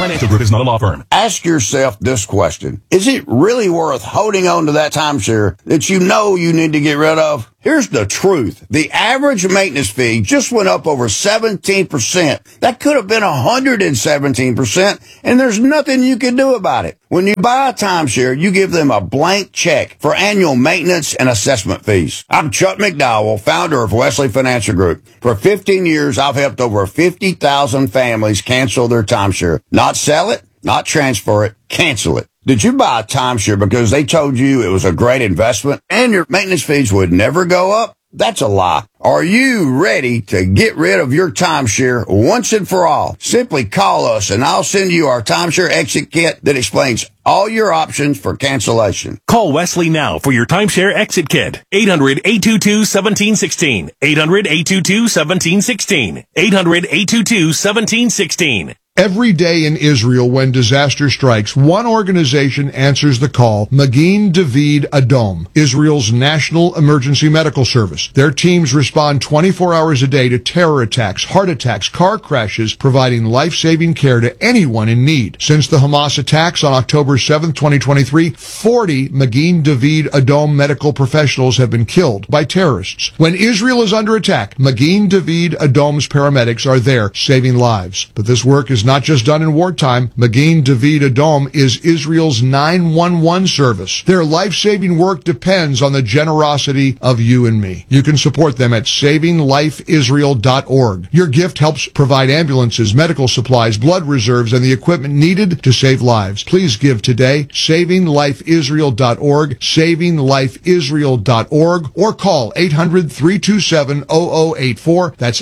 Financial Group is not a law firm. Ask yourself this question. Is it really worth holding on to that timeshare that you know you need to get rid of? Here's the truth. The average maintenance fee just went up over 17%. That could have been 117%, and there's nothing you can do about it. When you buy a timeshare, you give them a blank check for annual maintenance and assessment fees. I'm Chuck McDowell, founder of Wesley Financial Group. For 15 years, I've helped over 50,000 families cancel their timeshare. Not sell it, not transfer it, cancel it. Did you buy a timeshare because they told you it was a great investment and your maintenance fees would never go up? That's a lie. Are you ready to get rid of your timeshare once and for all? Simply call us and I'll send you our timeshare exit kit that explains all your options for cancellation. Call Wesley now for your timeshare exit kit. 800-822-1716. 800-822-1716. 800-822-1716. Every day in Israel, when disaster strikes, one organization answers the call, Magen David Adom, Israel's national emergency medical service. Their teams respond 24 hours a day to terror attacks, heart attacks, car crashes, providing life-saving care to anyone in need. Since the Hamas attacks on October 7, 2023, 40 Magen David Adom medical professionals have been killed by terrorists. When Israel is under attack, Magen David Adom's paramedics are there saving lives. But this work is not just done in wartime. Magen David Adom is Israel's 911 service. Their life-saving work depends on the generosity of you and me. You can support them at savinglifeisrael.org. Your gift helps provide ambulances, medical supplies, blood reserves, and the equipment needed to save lives. Please give today, savinglifeisrael.org, savinglifeisrael.org, or call 800-327-0084. That's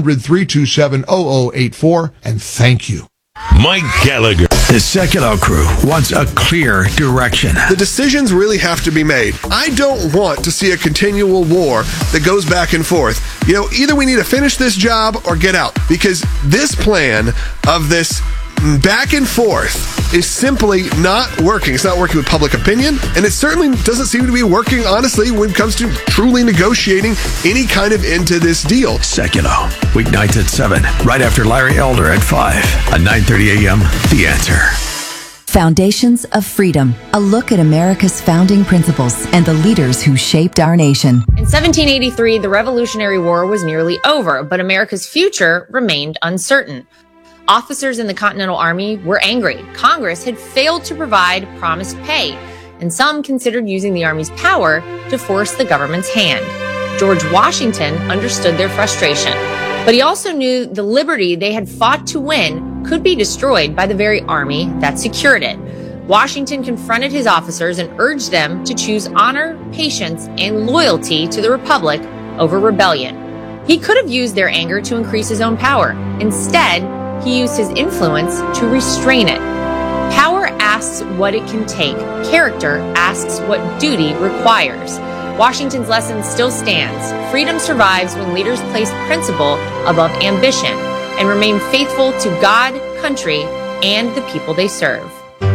800-327-0084, and thank you. Mike Gallagher. The Secular Crew wants a clear direction. The decisions really have to be made. I don't want to see a continual war that goes back and forth. You know, either we need to finish this job or get out, because this plan of this back and forth is simply not working. It's not working with public opinion, and it certainly doesn't seem to be working, honestly, when it comes to truly negotiating any kind of end to this deal. Secular, weeknights at 7, right after Larry Elder at 5, at 9:30 a.m., The Answer. Foundations of Freedom, a look at America's founding principles and the leaders who shaped our nation. In 1783, the Revolutionary War was nearly over, but America's future remained uncertain. Officers in the Continental Army were angry. Congress had failed to provide promised pay, and some considered using the Army's power to force the government's hand. George Washington understood their frustration, but he also knew the liberty they had fought to win could be destroyed by the very army that secured it. Washington confronted his officers and urged them to choose honor, patience, and loyalty to the Republic over rebellion. He could have used their anger to increase his own power. Instead, he used his influence to restrain it. Power asks what it can take. Character asks what duty requires. Washington's lesson still stands. Freedom survives when leaders place principle above ambition and remain faithful to God, country, and the people they serve.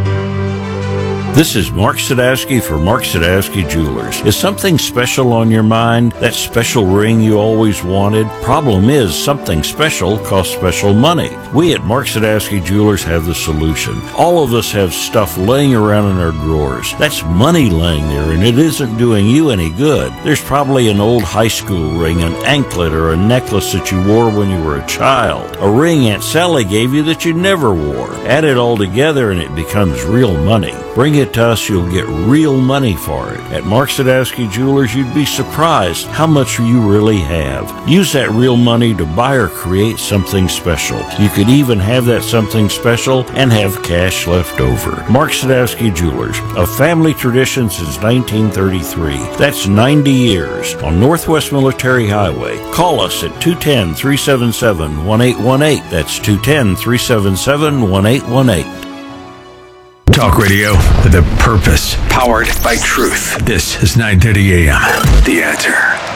This is Mark Sadowski for Mark Sadowski Jewelers. Is something special on your mind? That special ring you always wanted? Problem is, something special costs special money. We at Mark Sadowski Jewelers have the solution. All of us have stuff laying around in our drawers. That's money laying there, and it isn't doing you any good. There's probably an old high school ring, an anklet, or a necklace that you wore when you were a child. A ring Aunt Sally gave you that you never wore. Add it all together and it becomes real money. Bring it to us, you'll get real money for it. At Mark Sadowski Jewelers, you'd be surprised how much you really have. Use that real money to buy or create something special. You could even have that something special and have cash left over. Mark Sadowski Jewelers, a family tradition since 1933. That's 90 years on Northwest Military Highway. Call us at 210-377-1818. That's 210-377-1818. Talk radio with a purpose, powered by truth. This is 9:30 a.m. The Answer.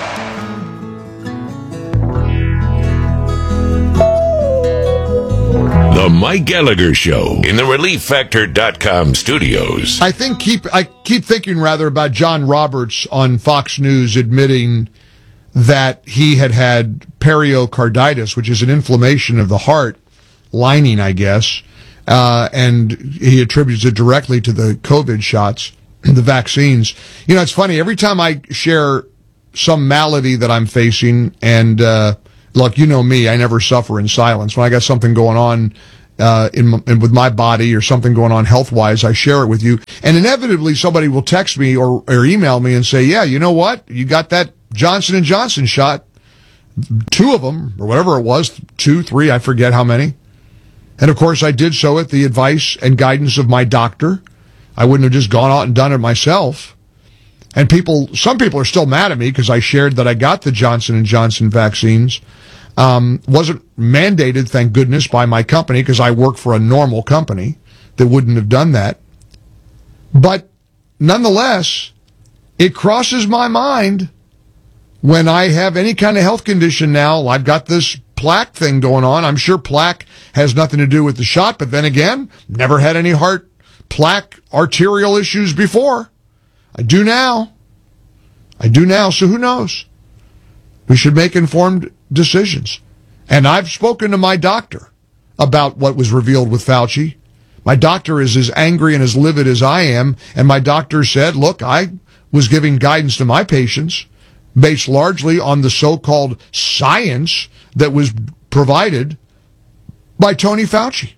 The Mike Gallagher Show in the ReliefFactor.com studios. I keep thinking rather about John Roberts on Fox News admitting that he had pericarditis, which is an inflammation of the heart lining, I guess. and he attributes it directly to the COVID shots, the vaccines. You know, it's funny. Every time I share some malady that I'm facing, and look, you know me, I never suffer in silence. When I got something going on with my body or something going on health-wise, I share it with you. And inevitably, somebody will text me or email me and say, yeah, you know what? You got that Johnson & Johnson shot. 2 of them, or whatever it was, 2, 3, I forget how many. And of course, I did so at the advice and guidance of my doctor. I wouldn't have just gone out and done it myself. And some people are still mad at me because I shared that I got the Johnson & Johnson vaccines. Wasn't mandated, thank goodness, by my company because I work for a normal company that wouldn't have done that. But nonetheless, it crosses my mind when I have any kind of health condition now. I've got this plaque thing going on. I'm sure plaque has nothing to do with the shot, but then again, never had any heart plaque arterial issues before. I do now. So who knows? We should make informed decisions. And I've spoken to my doctor about what was revealed with Fauci. My doctor is as angry and as livid as I am. And my doctor said, look, I was giving guidance to my patients based largely on the so-called science that was provided by Tony Fauci.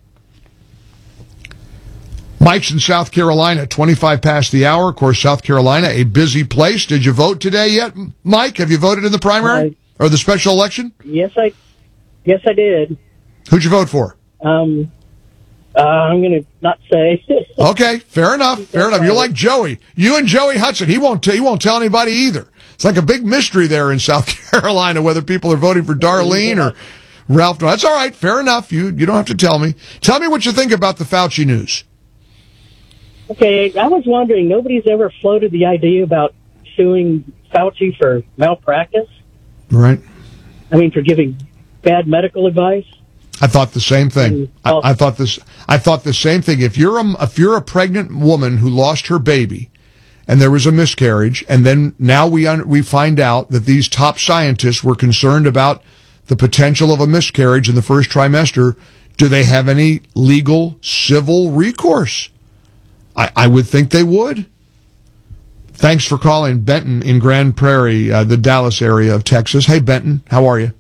Mike's in South Carolina, 25 past the hour. Of course, South Carolina, a busy place. Did you vote today yet, Mike? Have you voted in the primary or the special election? Yes, I did. Who'd you vote for? I'm going to not say. Okay, fair enough. You're like Joey. You and Joey Hudson. He won't tell anybody either. It's like a big mystery there in South Carolina whether people are voting for Darlene or Ralph. No, that's all right. Fair enough. You don't have to tell me. Tell me what you think about the Fauci news. Okay, I was wondering, nobody's ever floated the idea about suing Fauci for malpractice? Right. I mean, for giving bad medical advice? I thought the same thing. I thought the same thing. If you're a pregnant woman who lost her baby and there was a miscarriage, and then now we find out that these top scientists were concerned about the potential of a miscarriage in the first trimester, do they have any legal civil recourse? I would think they would. Thanks for calling, Benton in Grand Prairie, the Dallas area of Texas. Hey, Benton, how are you?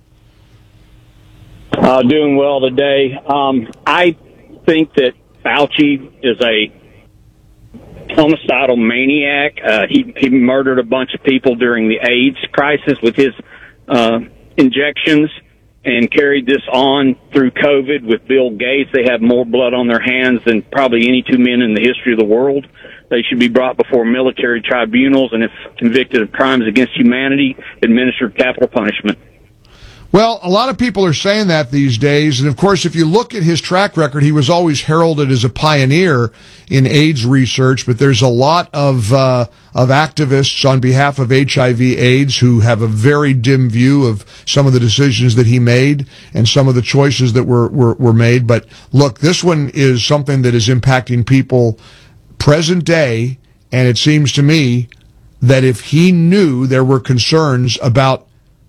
Doing well today. I think that Fauci is a homicidal maniac. He murdered a bunch of people during the AIDS crisis with his injections and carried this on through COVID with Bill Gates. They have more blood on their hands than probably any 2 men in the history of the world. They should be brought before military tribunals and, if convicted of crimes against humanity, administered capital punishment. Well, a lot of people are saying that these days, and of course, if you look at his track record, he was always heralded as a pioneer in AIDS research, but there's a lot of activists on behalf of HIV/AIDS who have a very dim view of some of the decisions that he made and some of the choices that were made. But look, this one is something that is impacting people present day, and it seems to me that if he knew there were concerns about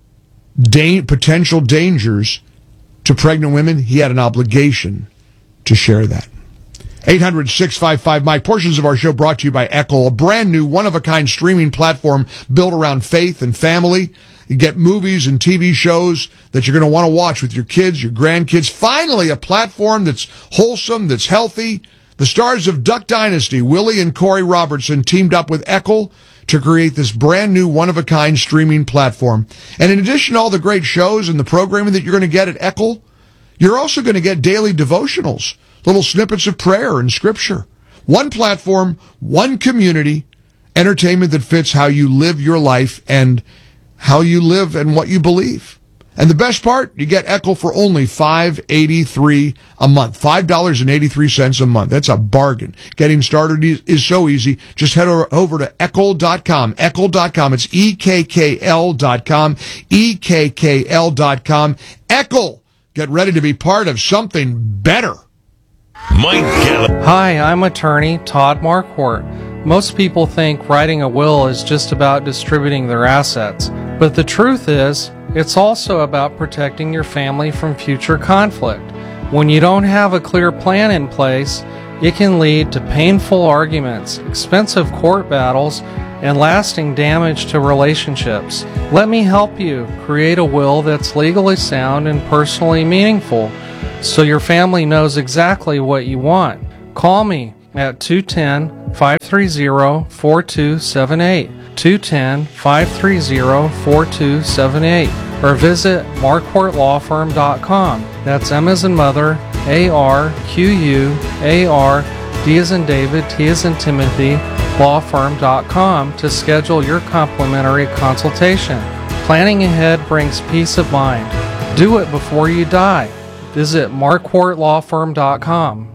potential dangers to pregnant women, he had an obligation to share that. 800-655-MIKE. Portions of our show brought to you by Eccl, a brand new one-of-a-kind streaming platform built around faith and family. You get movies and TV shows that you're going to want to watch with your kids, your grandkids. Finally, a platform that's wholesome, that's healthy. The stars of Duck Dynasty, Willie and Corey Robertson, teamed up with Eccl to create this brand new one-of-a-kind streaming platform. And in addition to all the great shows and the programming that you're going to get at Eccl, you're also going to get daily devotionals, little snippets of prayer and scripture. One platform, one community, entertainment that fits how you live your life and how you live and what you believe. And the best part, you get Eccl for only $5.83 a month. $5.83 a month. That's a bargain. Getting started is so easy. Just head over to Eccl.com. Eccl.com. It's EKKL.com. EKKL.com. Eccl. Get ready to be part of something better. Mike Gallup. Hi, I'm attorney Todd Marquardt. Most people think writing a will is just about distributing their assets. But the truth is, it's also about protecting your family from future conflict. When you don't have a clear plan in place, it can lead to painful arguments, expensive court battles, and lasting damage to relationships. Let me help you create a will that's legally sound and personally meaningful, so your family knows exactly what you want. Call me at 210-530-4278, 210-530-4278, or visit marquartlawfirm.com. That's M as in mother, A-R-Q-U-A-R, D as in David, T as in Timothy, lawfirm.com to schedule your complimentary consultation. Planning ahead brings peace of mind. Do it before you die. Visit marquartlawfirm.com.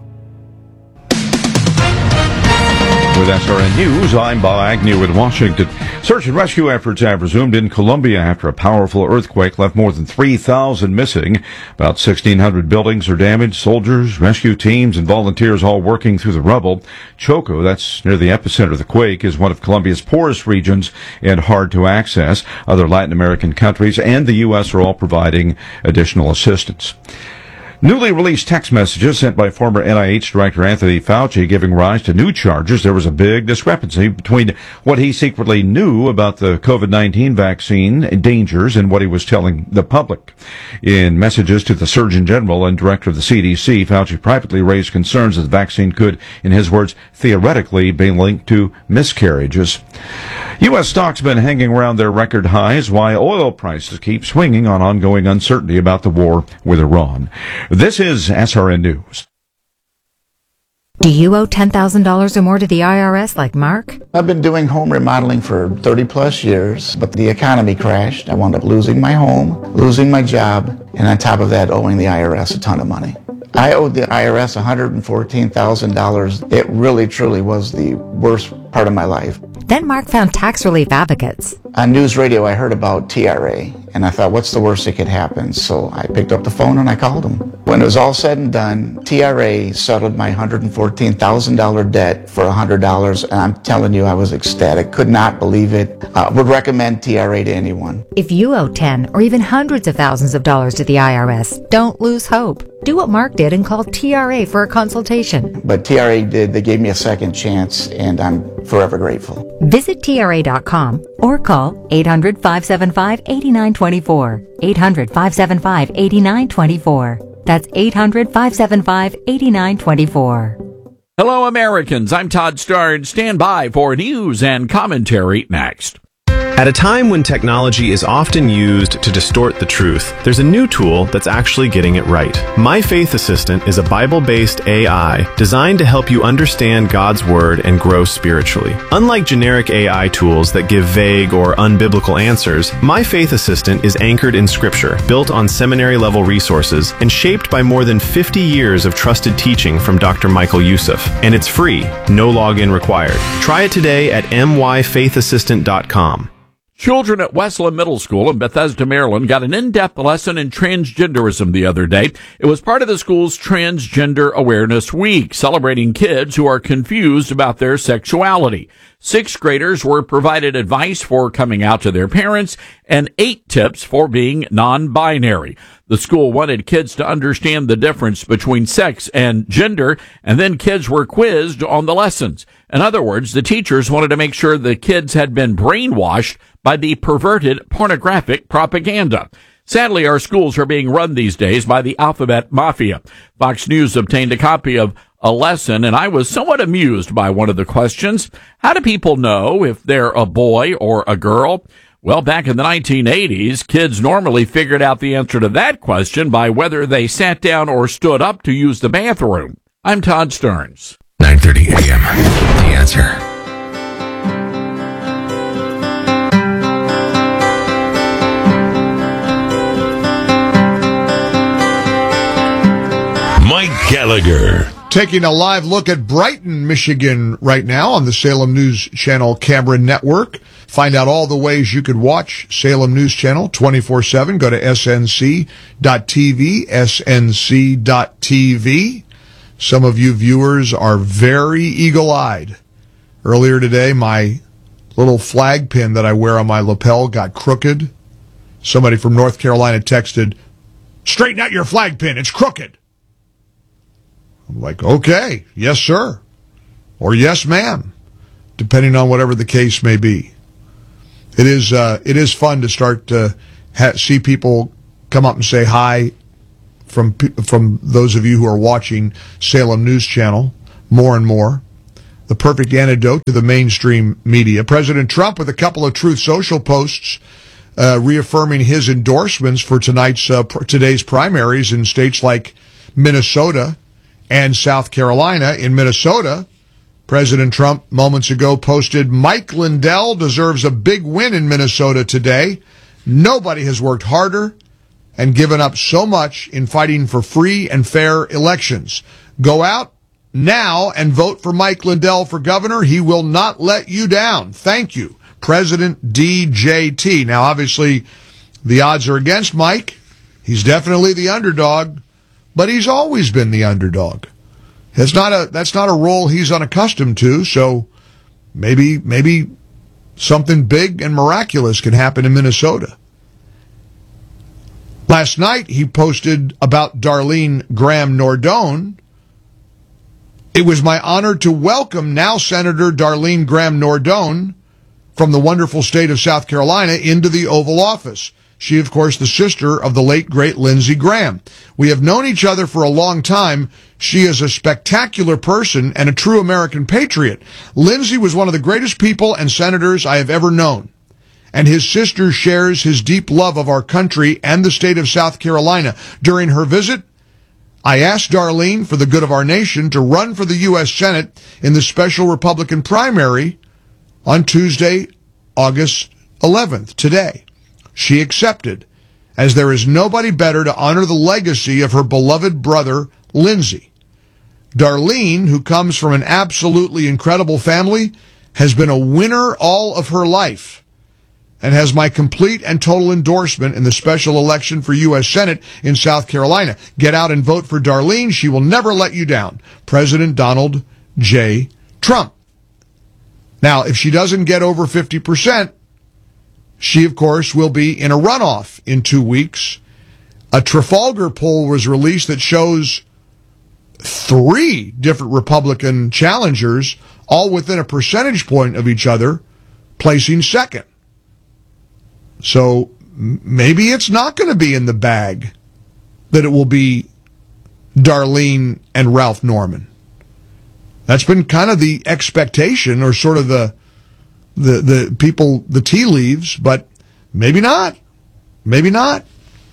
With SRN News, I'm Bob Agnew in Washington. Search and rescue efforts have resumed in Colombia after a powerful earthquake left more than 3,000 missing. About 1,600 buildings are damaged. Soldiers, rescue teams, and volunteers all working through the rubble. Choco, that's near the epicenter of the quake, is one of Colombia's poorest regions and hard to access. Other Latin American countries and the U.S. are all providing additional assistance. Newly released text messages sent by former NIH Director Anthony Fauci giving rise to new charges. There was a big discrepancy between what he secretly knew about the COVID-19 vaccine dangers and what he was telling the public. In messages to the Surgeon General and Director of the CDC, Fauci privately raised concerns that the vaccine could, in his words, theoretically be linked to miscarriages. U.S. stocks have been hanging around their record highs while oil prices keep swinging on ongoing uncertainty about the war with Iran. This is SRN News. Do you owe $10,000 or more to the IRS like Mark? I've been doing home remodeling for 30 plus years, but the economy crashed. I wound up losing my home, losing my job, and on top of that, owing the IRS a ton of money. I owed the IRS $114,000. It really, truly was the worst part of my life. Then Mark found tax relief advocates. On news radio, I heard about TRA, and I thought, what's the worst that could happen? So I picked up the phone and I called them. When it was all said and done, TRA settled my $114,000 debt for $100, and I'm telling you, I was ecstatic. Could not believe it. Would recommend TRA to anyone. If you owe 10 or even hundreds of thousands of dollars to the IRS, don't lose hope. Do what Mark did and call TRA for a consultation. But TRA did. They gave me a second chance, and I'm forever grateful. Visit TRA.com or call 800-575-8924. 800-575-8924. That's 800-575-8924. Hello, Americans. I'm Todd Starnes. Stand by for news and commentary next. At a time when technology is often used to distort the truth, there's a new tool that's actually getting it right. My Faith Assistant is a Bible-based AI designed to help you understand God's Word and grow spiritually. Unlike generic AI tools that give vague or unbiblical answers, My Faith Assistant is anchored in Scripture, built on seminary-level resources, and shaped by more than 50 years of trusted teaching from Dr. Michael Youssef. And it's free, no login required. Try it today at myfaithassistant.com. Children at Westland Middle School in Bethesda, Maryland got an in-depth lesson in transgenderism the other day. It was part of the school's Transgender Awareness Week, celebrating kids who are confused about their sexuality. 6th graders were provided advice for coming out to their parents and 8 tips for being non-binary. The school wanted kids to understand the difference between sex and gender, and then kids were quizzed on the lessons. In other words, the teachers wanted to make sure the kids had been brainwashed by the perverted pornographic propaganda. Sadly, our schools are being run these days by the alphabet mafia. Fox News obtained a copy of a lesson, and I was somewhat amused by one of the questions. How do people know if they're a boy or a girl? Well, back in the 1980s, kids normally figured out the answer to that question by whether they sat down or stood up to use the bathroom. I'm Todd Starnes. 9:30 a.m. The Answer. Mike Gallagher. Taking a live look at Brighton, Michigan right now on the Salem News Channel Cameron Network. Find out all the ways you could watch Salem News Channel 24/7. Go to snc.tv, snc.tv. Some of you viewers are very eagle-eyed. Earlier today, my little flag pin that I wear on my lapel got crooked. Somebody from North Carolina texted, "Straighten out your flag pin, it's crooked." I'm like, okay, yes, sir, or yes, ma'am, depending on whatever the case may be. It is fun to start to see people come up and say hi from those of you who are watching Salem News Channel more and more. The perfect antidote to the mainstream media. President Trump with a couple of Truth Social posts reaffirming his endorsements for today's primaries in states like Minnesota and South Carolina. In Minnesota, President Trump moments ago posted, Mike Lindell deserves a big win in Minnesota today. Nobody has worked harder and given up so much in fighting for free and fair elections. Go out now and vote for Mike Lindell for governor. He will not let you down. Thank you, President DJT. Now, obviously, the odds are against Mike. He's definitely the underdog, but he's always been the underdog. That's not a role he's unaccustomed to, so maybe something big and miraculous can happen in Minnesota. Last night, he posted about Darlene Graham Nordone. It was my honor to welcome now Senator Darlene Graham Nordone from the wonderful state of South Carolina into the Oval Office. She, of course, the sister of the late, great Lindsey Graham. We have known each other for a long time. She is a spectacular person and a true American patriot. Lindsey was one of the greatest people and senators I have ever known. And his sister shares his deep love of our country and the state of South Carolina. During her visit, I asked Darlene, for the good of our nation, to run for the U.S. Senate in the special Republican primary on Tuesday, August 11th, today. She accepted, as there is nobody better to honor the legacy of her beloved brother, Lindsey. Darlene, who comes from an absolutely incredible family, has been a winner all of her life and has my complete and total endorsement in the special election for U.S. Senate in South Carolina. Get out and vote for Darlene. She will never let you down. President Donald J. Trump. Now, if she doesn't get over 50%, she, of course, will be in a runoff in 2 weeks. A Trafalgar poll was released that shows 3 different Republican challengers, all within a percentage point of each other, placing second. So maybe it's not going to be in the bag that it will be Darlene and Ralph Norman. That's been kind of the expectation, or sort of the people, the tea leaves, but maybe not. Maybe not.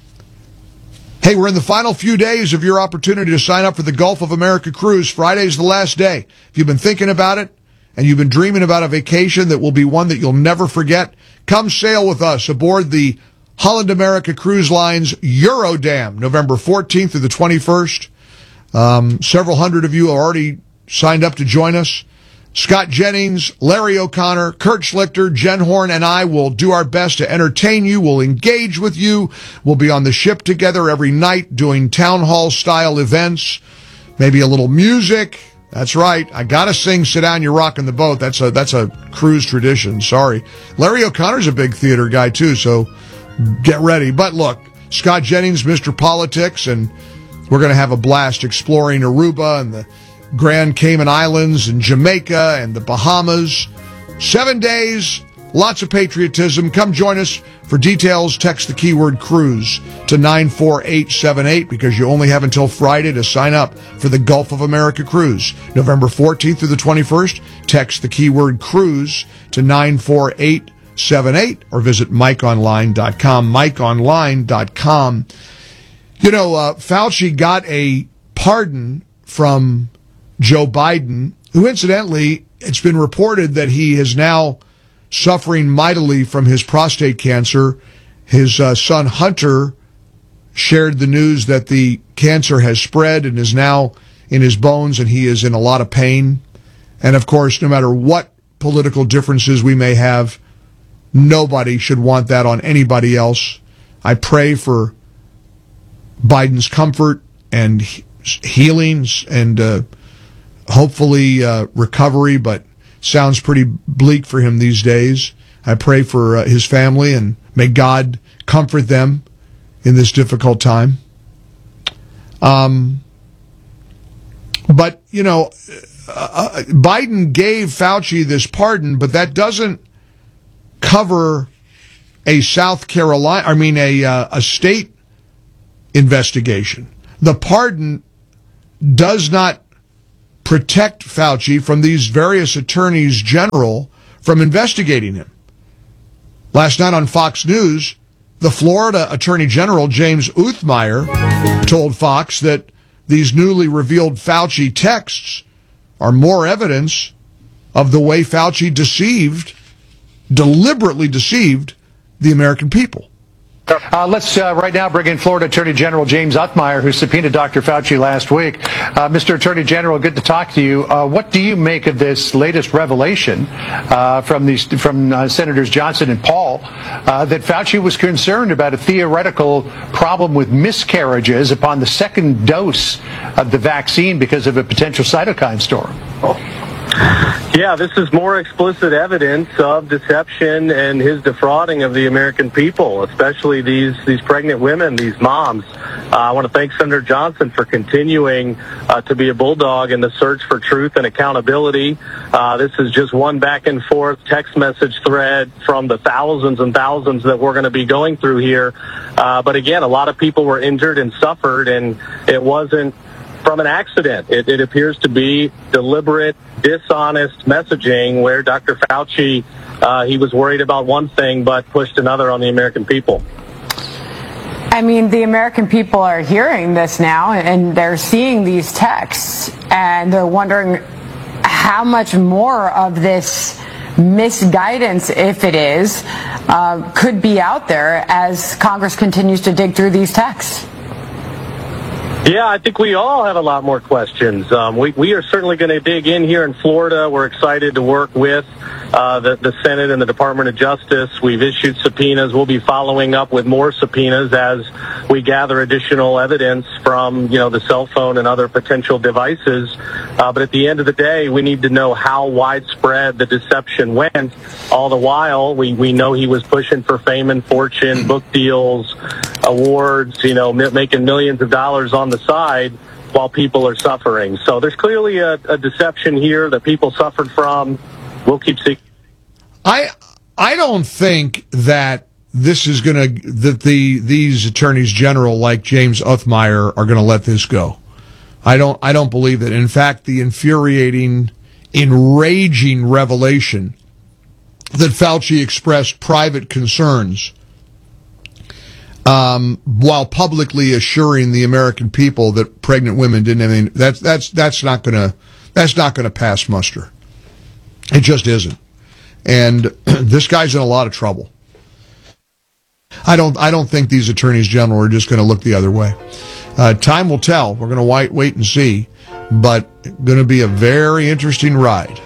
Hey, we're in the final few days of your opportunity to sign up for the Gulf of America cruise. Friday's the last day. If you've been thinking about it and you've been dreaming about a vacation that will be one that you'll never forget, come sail with us aboard the Holland America Cruise Line's Eurodam, November 14th through the 21st. Several hundred of you are already signed up to join us. Scott Jennings, Larry O'Connor, Kurt Schlichter, Jen Horn, and I will do our best to entertain you. We'll engage with you. We'll be on the ship together every night doing town hall style events, maybe a little music. That's right. I gotta sing "Sit Down, You're Rocking the Boat." That's a cruise tradition. Sorry. Larry O'Connor's a big theater guy too, so get ready. But look, Scott Jennings, Mr. Politics, and we're gonna have a blast exploring Aruba and the Grand Cayman Islands and Jamaica and the Bahamas. 7 days, lots of patriotism. Come join us. For details, text the keyword cruise to 94878, because you only have until Friday to sign up for the Gulf of America cruise. November 14th through the 21st, text the keyword cruise to 94878 or visit MikeOnline.com. MikeOnline.com. You know, Fauci got a pardon from Joe Biden, who incidentally, it's been reported that he is now suffering mightily from his prostate cancer. His son Hunter shared the news that the cancer has spread and is now in his bones, and he is in a lot of pain. And of course, no matter what political differences we may have, nobody should want that on anybody else. I pray for Biden's comfort and healings and hopefully recovery, but sounds pretty bleak for him these days. I pray for his family, and may God comfort them in this difficult time. But, Biden gave Fauci this pardon, but that doesn't cover a state investigation. The pardon does not protect Fauci from these various attorneys general from investigating him. Last night on Fox News, the Florida Attorney General, James Othmeyer, told Fox that these newly revealed Fauci texts are more evidence of the way Fauci deliberately deceived the American people. Let's right now bring in Florida Attorney General James Othmeyer, who subpoenaed Dr. Fauci last week. Mr. Attorney General, good to talk to you. What do you make of this latest revelation from Senators Johnson and Paul that Fauci was concerned about a theoretical problem with miscarriages upon the second dose of the vaccine because of a potential cytokine storm? Yeah, this is more explicit evidence of deception and his defrauding of the American people, especially these pregnant women, these moms. I want to thank Senator Johnson for continuing to be a bulldog in the search for truth and accountability. This is just one back and forth text message thread from the thousands and thousands that we're going to be going through here. But again, a lot of people were injured and suffered, and it wasn't from an accident. It appears to be deliberate, dishonest messaging where Dr. Fauci, he was worried about one thing but pushed another on the American people. I mean, the American people are hearing this now, and they're seeing these texts, and they're wondering how much more of this misguidance, if it is, could be out there as Congress continues to dig through these texts. Yeah, I think we all have a lot more questions. We are certainly going to dig in here in Florida. We're excited to work with the Senate and the Department of Justice. We've issued subpoenas. We'll be following up with more subpoenas as we gather additional evidence from, the cell phone and other potential devices. But at the end of the day, we need to know how widespread the deception went. All the while, we know he was pushing for fame and fortune, book deals, awards, making millions of dollars on the side while people are suffering. So there's clearly a deception here that people suffered from. We'll keep seeking. I don't think that this is these attorneys general like James Othmeyer are going to let this go. I don't believe that. In fact, the infuriating, enraging revelation that Fauci expressed private concerns while publicly assuring the American people that pregnant women didn't have any, that's not gonna pass muster. It just isn't. And this guy's in a lot of trouble. I don't think these attorneys general are just going to look the other way. Time will tell. We're going to wait and see, but going to be a very interesting ride.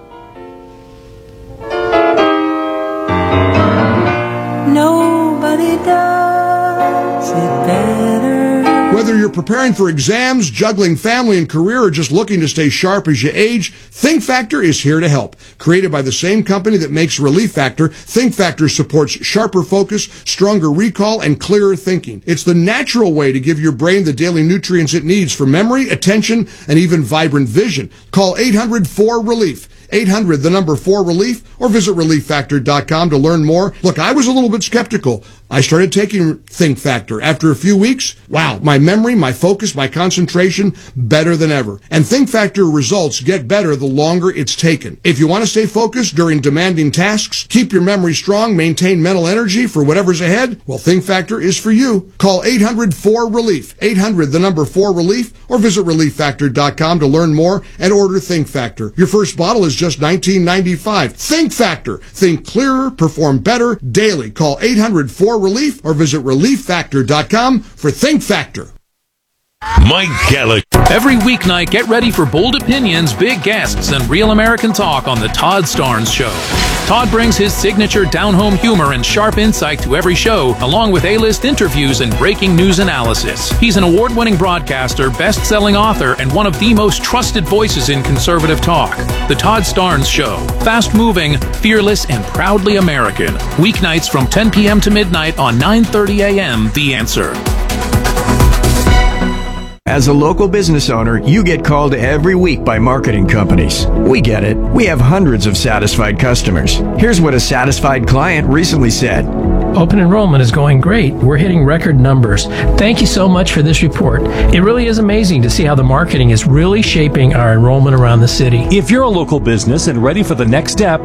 Nobody does it better. Whether you're preparing for exams, juggling family and career, or just looking to stay sharp as you age, Think Factor is here to help. Created by the same company that makes Relief Factor, Think Factor supports sharper focus, stronger recall, and clearer thinking. It's the natural way to give your brain the daily nutrients it needs for memory, attention, and even vibrant vision. Call 800-4RELIEF. 800, the number 4RELIEF, or visit ReliefFactor.com to learn more. Look, I was a little bit skeptical. I started taking Think Factor. After a few weeks, wow, my memory, my focus, my concentration, better than ever. And Think Factor results get better the longer it's taken. If you want to stay focused during demanding tasks, keep your memory strong, maintain mental energy for whatever's ahead, well, Think Factor is for you. Call 800-4RELIEF. 800, the number 4RELIEF, or visit ReliefFactor.com to learn more and order Think Factor. Your first bottle is just $19.95. Think Factor. Think clearer, perform better daily. Call 800-4RELIEF or visit ReliefFactor.com for Think Factor. Mike Gallagher. Every weeknight, get ready for bold opinions, big guests, and real American talk on The Todd Starnes Show. Todd brings his signature down-home humor and sharp insight to every show, along with A-list interviews and breaking news analysis. He's an award-winning broadcaster, best-selling author, and one of the most trusted voices in conservative talk. The Todd Starnes Show. Fast-moving, fearless, and proudly American. Weeknights from 10 p.m. to midnight on 9:30 a.m. The Answer. As a local business owner, you get called every week by marketing companies. We get it. We have hundreds of satisfied customers. Here's what a satisfied client recently said. Open enrollment is going great. We're hitting record numbers. Thank you so much for this report. It really is amazing to see how the marketing is really shaping our enrollment around the city. If you're a local business and ready for the next step,